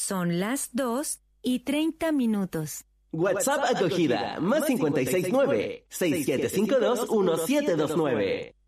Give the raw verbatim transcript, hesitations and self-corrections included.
Son las dos y treinta minutos. WhatsApp acogida, más cincuenta y seis nueve, seis siete cinco dos, uno siete dos nueve.